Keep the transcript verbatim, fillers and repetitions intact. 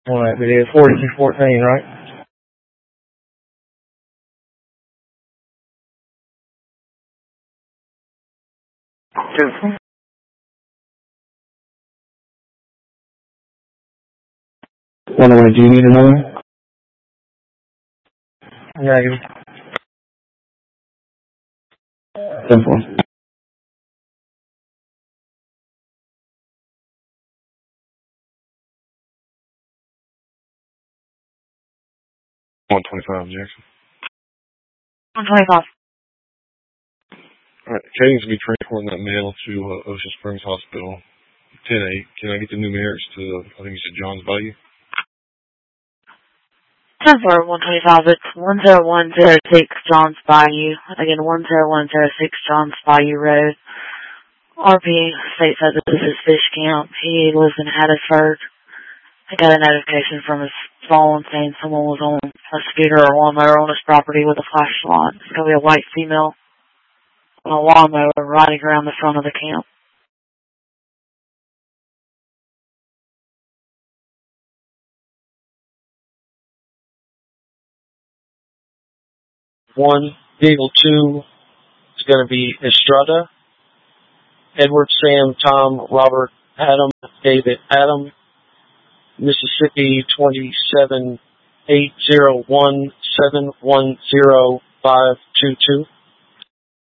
on that video. forty-two fourteen, right? Two. One away. Do you need another? Negative. ten four. one twenty-five, Jackson. one twenty-five. Alright, Cadence will be transporting that mail to uh, Ocean Springs Hospital. ten eight. Can I get the numerics to, I think you said John's Bayou? ten four, one twenty-five. It's one zero one zero six Johns Bayou. Again, one zero one zero six Johns Bayou Road. R P states that this is Fish Camp. He lives in Hattiesburg. I got a notification from his phone saying someone was on a scooter or lawnmower on his property with a flashlight. It's going to be a white female on a lawnmower riding around the front of the camp. One, Eagle two is going to be Estrada. Edward, Sam, Tom, Robert, Adam, David, Adam. Mississippi twenty-seven eight zero one seven one zero five two two.